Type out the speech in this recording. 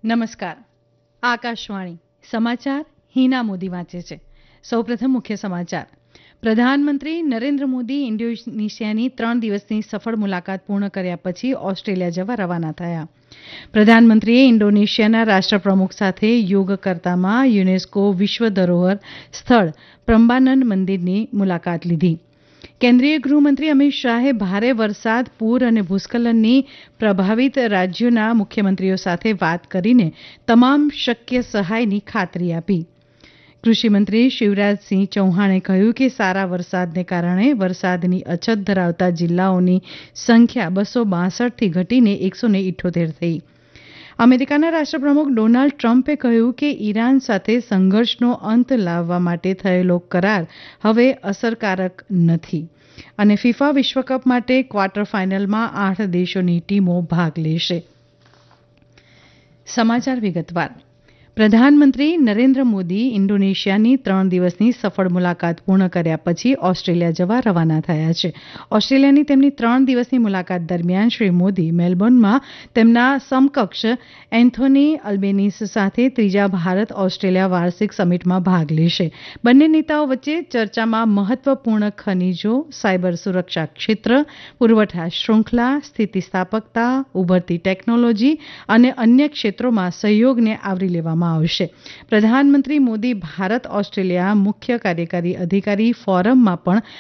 નમસ્કાર. આકાશવાણી સમાચાર હિના મોદી વાંચે છે. સૌપ્રથમ મુખ્ય સમાચાર. પ્રધાનમંત્રી નરેન્દ્ર મોદી ઇન્ડોનેશિયાની 3 દિવસની સફળ મુલાકાત પૂર્ણ કર્યા પછી ઓસ્ટ્રેલિયા જવા રવાના થયા. પ્રધાનમંત્રીએ ઇન્ડોનેશિયાના રાષ્ટ્રપ્રમુખ સાથે યોગકર્તામાં યુનેસ્કો વિશ્વ ધરોહર સ્થળ પ્રામ્બાનન મંદિરની મુલાકાત લીધી. કેન્દ્રીય ગૃહમંત્રી અમિત શાહે ભારે વરસાદ, પૂર અને ભૂસ્ખલનની પ્રભાવિત રાજ્યોના મુખ્યમંત્રીઓ સાથે વાત કરીને તમામ શક્ય સહાયની ખાતરી આપી. કૃષિમંત્રી શિવરાજસિંહ ચૌહાણે કહ્યું કે સારા વરસાદને કારણે વરસાદની અછત ધરાવતા જિલ્લાઓની સંખ્યા 262થી ઘટીને 178 થઈ. અમેરિકાના રાષ્ટ્રપ્રમુખ ડોનાલ્ડ ટ્રમ્પે કહ્યું કે ઈરાન સાથે સંઘર્ષનો અંત લાવવા માટે થયેલો કરાર હવે અસરકારક નથી અને ફિફા વિશ્વકપ માટે ક્વાર્ટર ફાઇનલમાં 8 દેશોની ટીમો ભાગ લેશે. સમાચાર વિગતવાર. પ્રધાનમંત્રી નરેન્દ્ર મોદી ઇન્ડોનેશિયાની 3 દિવસની સફળ મુલાકાત પૂર્ણ કર્યા પછી ઓસ્ટ્રેલિયા જવા રવાના થયા છે. ઓસ્ટ્રેલિયાની તેમની 3 દિવસની મુલાકાત દરમિયાન શ્રી મોદી મેલબોર્નમાં તેમના સમકક્ષ એન્થોની અલ્બેનીઝ સાથે ત્રીજા ભારત ઓસ્ટ્રેલિયા વાર્ષિક સમિટમાં ભાગ લેશે. બંને નેતાઓ વચ્ચે ચર્ચામાં મહત્વપૂર્ણ ખનીજો, સાયબર સુરક્ષા ક્ષેત્ર, પુરવઠા શૃંખલા, સ્થિતિસ્થાપકતા, ઉભરતી ટેકનોલોજી અને અન્ય ક્ષેત્રોમાં સહયોગને આવરી લેવામાં આવશે. પ્રધાનમંત્રી મોદી ભારત ઓસ્ટ્રેલિયા મુખ્ય કાર્યકારી અધિકારી ફોરમમાં પણ